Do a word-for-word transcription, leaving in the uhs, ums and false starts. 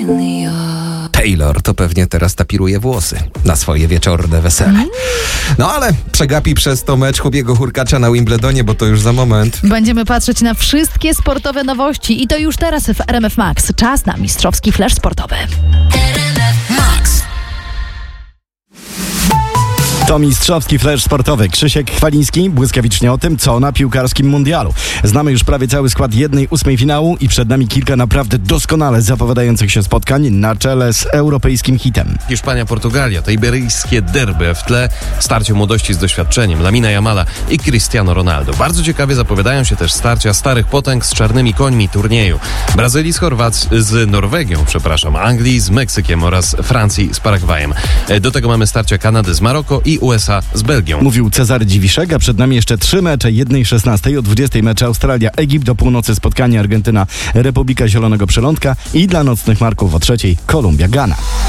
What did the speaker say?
Taylor to pewnie teraz tapiruje włosy na swoje wieczorne wesele. No ale przegapi przez to mecz Hubiego Hurkacza na Wimbledonie, bo to już za moment. Będziemy patrzeć na wszystkie sportowe nowości i to już teraz w R M F Max. Czas na mistrzowski flash sportowy. To mistrzowski flash sportowy. Krzysiek Chwaliński błyskawicznie o tym, co na piłkarskim mundialu. Znamy już prawie cały skład jednej ósmej finału i przed nami kilka naprawdę doskonale zapowiadających się spotkań na czele z europejskim hitem. Hiszpania, Portugalia, to iberyjskie derby, w tle starcie młodości z doświadczeniem Lamina Jamala i Cristiano Ronaldo. Bardzo ciekawie zapowiadają się też starcia starych potęg z czarnymi końmi turnieju. Brazylii z Chorwac z Norwegią, przepraszam, Anglii z Meksykiem oraz Francji z Paragwajem. Do tego mamy starcia Kanady z Maroko i U S A z Belgią. Mówił Cezary Dziwiszek, a przed nami jeszcze trzy mecze, jednej szesnastej, o dwudziestej mecze Australia-Egipt, do północy spotkanie Argentyna-Republika Zielonego Przylądka i dla nocnych marków o trzeciej Kolumbia-Gana.